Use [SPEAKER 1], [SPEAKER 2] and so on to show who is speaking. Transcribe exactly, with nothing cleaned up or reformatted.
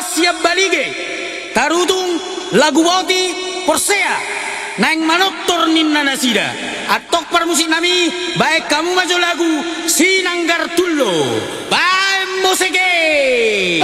[SPEAKER 1] siap balige tarutung lagu boti porsea nang manottor ninna nasida atok permusik nami baik kamu maju lagu sinanggar tullo bae musike